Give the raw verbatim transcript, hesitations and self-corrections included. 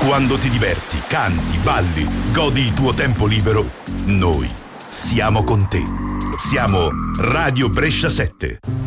Quando ti diverti, canti, balli, godi il tuo tempo libero, noi siamo con te. Siamo Radio Brescia sette.